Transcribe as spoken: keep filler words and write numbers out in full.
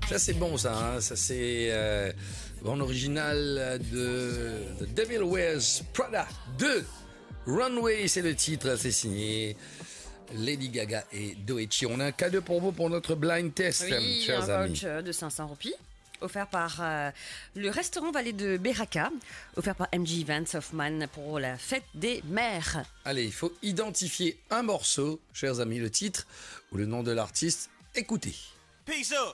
Ça c'est bon ça, hein. Ça c'est euh, en original de The Devil Wears Prada deux. Runway c'est le titre, c'est signé Lady Gaga et Doechii. On a un cadeau pour vous pour notre blind test, Oui, chers un amis. voucher de cinq cents roupies, offert par euh, le restaurant Vallée de Beraka, offert par M G Events Hoffman pour la fête des mères. Allez, il faut identifier un morceau, chers amis, le titre ou le nom de l'artiste. Écoutez. Peace up.